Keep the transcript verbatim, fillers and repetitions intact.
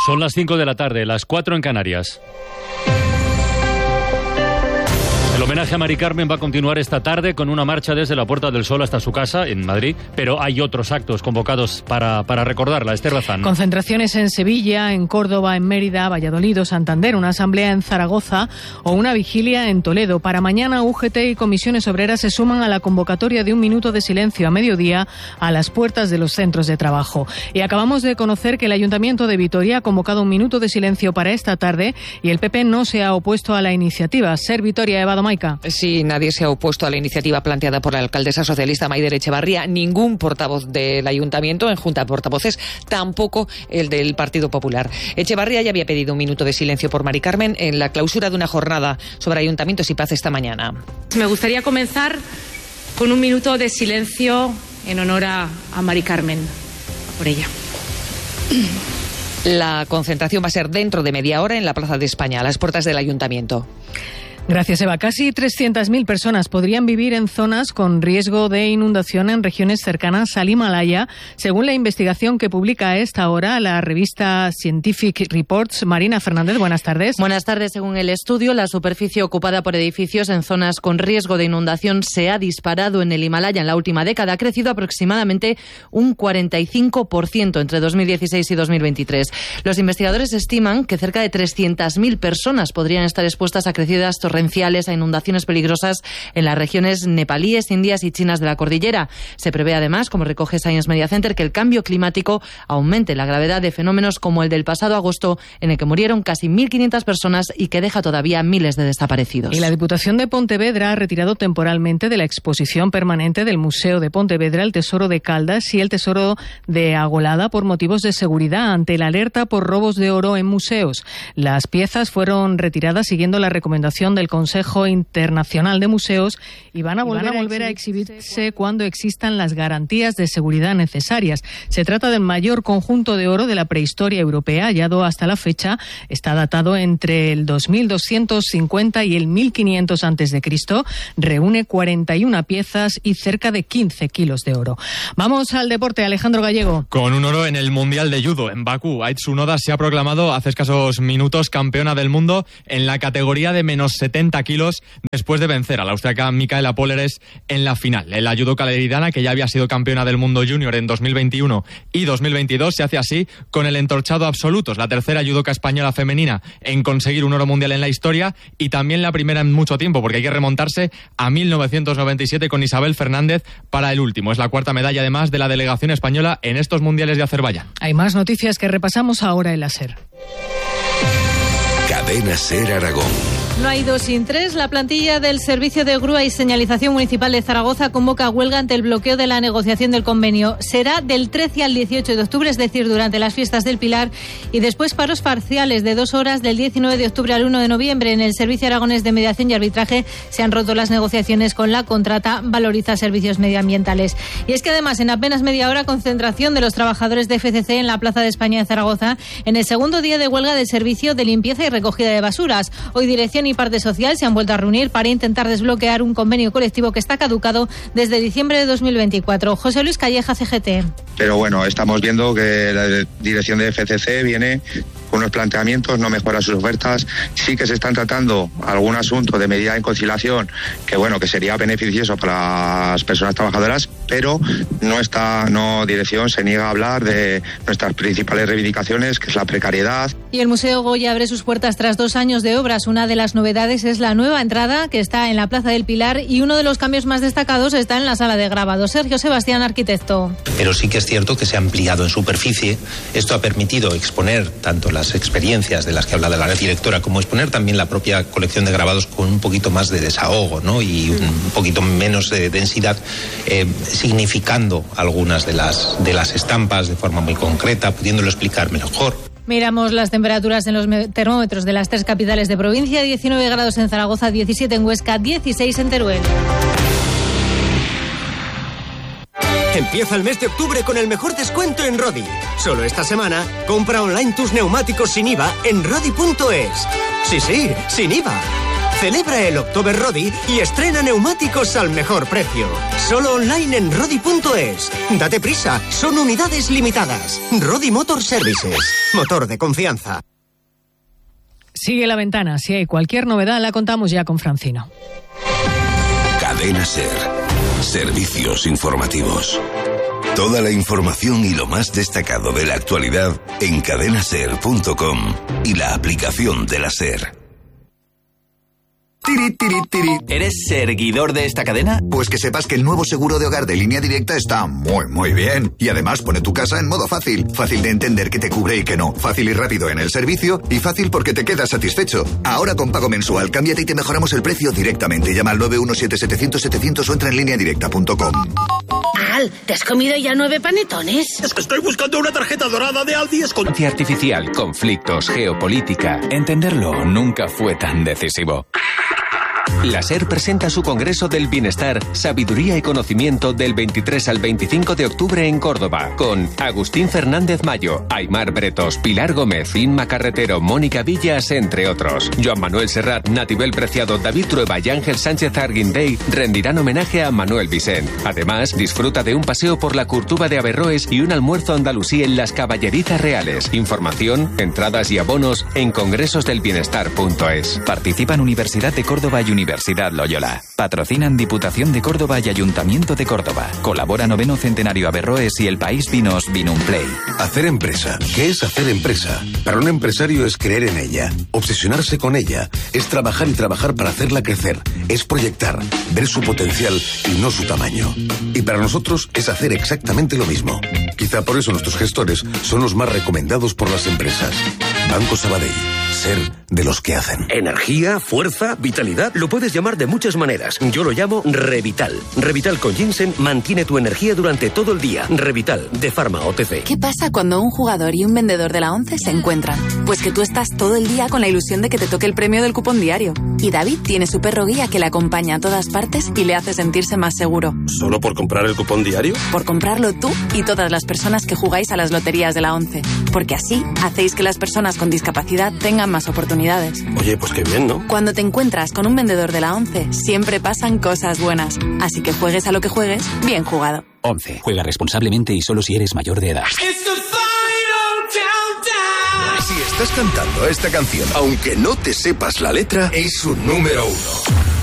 Son las cinco de la tarde, las cuatro en Canarias. El homenaje a Mari Carmen va a continuar esta tarde con una marcha desde la Puerta del Sol hasta su casa en Madrid, pero hay otros actos convocados para, para recordarla. Esther Bazán. Concentraciones en Sevilla, en Córdoba, en Mérida, Valladolid o Santander, una asamblea en Zaragoza o una vigilia en Toledo. Para mañana, U G T y comisiones obreras se suman a la convocatoria de un minuto de silencio a mediodía a las puertas de los centros de trabajo. Y acabamos de conocer que el Ayuntamiento de Vitoria ha convocado un minuto de silencio para esta tarde y el P P no se ha opuesto a la iniciativa. Ser Vitoria, Eva Domaica. Sí, nadie se ha opuesto a la iniciativa planteada por la alcaldesa socialista Maider Echevarría, ningún portavoz del ayuntamiento en junta de portavoces, tampoco el del Partido Popular. Echevarría ya había pedido un minuto de silencio por Mari Carmen en la clausura de una jornada sobre ayuntamientos y paz esta mañana. Me gustaría comenzar con un minuto de silencio en honor a, a Mari Carmen, por ella. La concentración va a ser dentro de media hora en la Plaza de España, a las puertas del ayuntamiento. Gracias, Eva. Casi trescientas mil personas podrían vivir en zonas con riesgo de inundación en regiones cercanas al Himalaya, según la investigación que publica a esta hora la revista Scientific Reports. Marina Fernández, buenas tardes. Buenas tardes. Según el estudio, la superficie ocupada por edificios en zonas con riesgo de inundación se ha disparado en el Himalaya en la última década. Ha crecido aproximadamente un cuarenta y cinco por ciento entre dos mil dieciséis y dos mil veintitrés. Los investigadores estiman que cerca de trescientas mil personas podrían estar expuestas a crecidas torrenciales, a inundaciones peligrosas en las regiones nepalíes, indias y chinas de la cordillera. Se prevé además, como recoge Science Media Center, que el cambio climático aumente la gravedad de fenómenos como el del pasado agosto, en el que murieron casi mil quinientas personas y que deja todavía miles de desaparecidos. Y la Diputación de Pontevedra ha retirado temporalmente de la exposición permanente del Museo de Pontevedra el Tesoro de Caldas y el Tesoro de Agolada por motivos de seguridad ante la alerta por robos de oro en museos. Las piezas fueron retiradas siguiendo la recomendación del Consejo Internacional de Museos y van a volver, van a, volver a exhibirse cuando existan las garantías de seguridad necesarias. Se trata del mayor conjunto de oro de la prehistoria europea hallado hasta la fecha. Está datado entre el dos mil doscientos cincuenta y el mil quinientos antes de Cristo. Reúne cuarenta y una piezas y cerca de quince kilos de oro. Vamos al deporte, Alejandro Gallego. Con un oro en el Mundial de Judo en Bakú, Ait Tsunoda se ha proclamado hace escasos minutos campeona del mundo en la categoría de menos setenta kilos después de vencer a la austriaca Micaela Polleres en la final. La judoka leridana, que ya había sido campeona del mundo junior en dos mil veintiuno y dos mil veintidós, se hace así con el entorchado absoluto. Es la tercera judoka española femenina en conseguir un oro mundial en la historia y también la primera en mucho tiempo, porque hay que remontarse a mil novecientos noventa y siete con Isabel Fernández para el último. Es la cuarta medalla además de la delegación española en estos mundiales de Azerbaiyán. Hay más noticias que repasamos ahora en la SER. Cadena SER Aragón. No hay dos sin tres. La plantilla del Servicio de Grúa y Señalización Municipal de Zaragoza convoca huelga ante el bloqueo de la negociación del convenio. Será del trece al dieciocho de octubre, es decir, durante las fiestas del Pilar, y después paros parciales de dos horas del diecinueve de octubre al uno de noviembre. En el Servicio Aragonés de Mediación y Arbitraje se han roto las negociaciones con la contrata Valoriza Servicios Medioambientales. Y es que además, en apenas media hora, concentración de los trabajadores de F C C en la Plaza de España en Zaragoza, en el segundo día de huelga del Servicio de Limpieza y Recogida de Basuras. Hoy Dirección y Parte Social se han vuelto a reunir para intentar desbloquear un convenio colectivo que está caducado desde diciembre de dos mil veinticuatro. José Luis Calleja, C G T. Pero bueno, estamos viendo que la dirección de F C C viene con unos planteamientos, no mejora sus ofertas. Sí que se están tratando algún asunto de medida en conciliación que bueno, que sería beneficioso para las personas trabajadoras, pero no está, no dirección se niega a hablar de nuestras principales reivindicaciones, que es la precariedad. Y el Museo Goya abre sus puertas tras dos años de obras. Una de las novedades es la nueva entrada que está en la Plaza del Pilar y uno de los cambios más destacados está en la sala de grabado. Sergio Sebastián, arquitecto. Pero sí que es cierto que se ha ampliado en superficie. Esto ha permitido exponer tanto las experiencias de las que habla la directora como exponer también la propia colección de grabados con un poquito más de desahogo, ¿no? Y un poquito menos de densidad, eh, significando algunas de las, de las estampas de forma muy concreta, pudiéndolo explicar mejor. Miramos las temperaturas en los termómetros de las tres capitales de provincia: diecinueve grados en Zaragoza, diecisiete en Huesca, dieciséis en Teruel. Empieza el mes de octubre con el mejor descuento en Rodi. Solo esta semana, compra online tus neumáticos sin I V A en rodi punto es. Sí, sí, sin I V A. Celebra el October Rodi y estrena neumáticos al mejor precio. Solo online en rodi punto es. Date prisa, son unidades limitadas. Rodi Motor Services, motor de confianza. Sigue La Ventana. Si hay cualquier novedad, la contamos ya con Francino. Cadena SER. Servicios informativos. Toda la información y lo más destacado de la actualidad en cadena ser punto com y la aplicación de la SER. Tiri, tiri, tiri. ¿Eres seguidor de esta cadena? Pues que sepas que el nuevo seguro de hogar de Línea Directa está muy, muy bien. Y además pone tu casa en modo fácil. Fácil de entender que te cubre y que no. Fácil y rápido en el servicio. Y fácil porque te quedas satisfecho. Ahora con pago mensual, cámbiate y te mejoramos el precio directamente. Llama al nueve uno siete siete cero cero siete cero cero o entra en línea directa punto com. Al, ¿te has comido ya nueve panetones? Es que estoy buscando una tarjeta dorada de Aldi. Con... Artificial, conflictos, geopolítica. Entenderlo nunca fue tan decisivo. La SER presenta su Congreso del Bienestar, Sabiduría y Conocimiento del veintitrés al veinticinco de octubre en Córdoba, con Agustín Fernández Mayo, Aymar Bretos, Pilar Gómez, Inma Carretero, Mónica Villas, entre otros. Joan Manuel Serrat, Natibel Preciado, David Trueba y Ángel Sánchez Arguindey rendirán homenaje a Manuel Vicent. Además, disfruta de un paseo por la Curtuba de Averroes y un almuerzo andalusí en las Caballerizas Reales. Información, entradas y abonos en congresos del bienestar punto es. Participan Universidad de Córdoba y Universidad Loyola. Patrocinan Diputación de Córdoba y Ayuntamiento de Córdoba. Colabora Noveno Centenario Averroes y El País Vinos Vinumplay. Hacer empresa. ¿Qué es hacer empresa? Para un empresario es creer en ella, obsesionarse con ella, es trabajar y trabajar para hacerla crecer, es proyectar, ver su potencial y no su tamaño. Y para nosotros es hacer exactamente lo mismo. Quizá por eso nuestros gestores son los más recomendados por las empresas. Banco Sabadell. Ser de los que hacen. Energía, fuerza, vitalidad. Lo puedes llamar de muchas maneras. Yo lo llamo Revital. Revital con ginseng mantiene tu energía durante todo el día. Revital, de Pharma O T C. ¿Qué pasa cuando un jugador y un vendedor de la ONCE se encuentran? Pues que tú estás todo el día con la ilusión de que te toque el premio del cupón diario. Y David tiene su perro guía que le acompaña a todas partes y le hace sentirse más seguro. ¿Solo por comprar el cupón diario? Por comprarlo tú y todas las personas que jugáis a las loterías de la ONCE. Porque así hacéis que las personas con discapacidad tengan más oportunidades. Oye, pues qué bien, ¿no? Cuando te encuentras con un vendedor de la ONCE, siempre pasan cosas buenas. Así que juegues a lo que juegues, bien jugado. ONCE. Juega responsablemente y solo si eres mayor de edad. Si estás cantando esta canción, aunque no te sepas la letra, es un número uno.